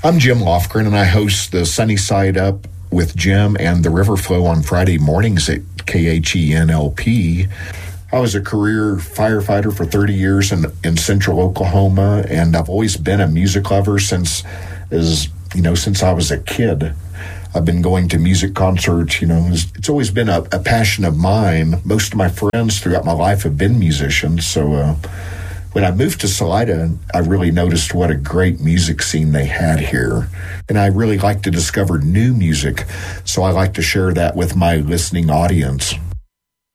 I'm Jim Lofgren, and I host the Sunny Side Up with Jim and the River Flow on Friday mornings at KHENLP. I was a career firefighter for 30 years in central Oklahoma, and I've always been a music lover since I was a kid. I've been going to music concerts, it's always been a passion of mine. Most of my friends throughout my life have been musicians, so when I moved to Salida, I really noticed what a great music scene they had here. And I really like to discover new music, so I like to share that with my listening audience.